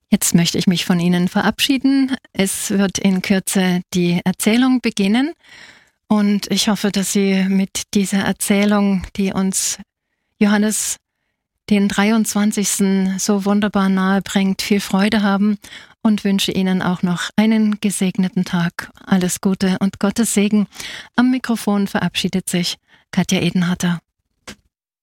Jetzt möchte ich mich von Ihnen verabschieden. Es wird in Kürze die Erzählung beginnen und ich hoffe, dass Sie mit dieser Erzählung, die uns Johannes den 23. so wunderbar nahe bringt, viel Freude haben und wünsche Ihnen auch noch einen gesegneten Tag. Alles Gute und Gottes Segen. Am Mikrofon verabschiedet sich Katja Edenharter.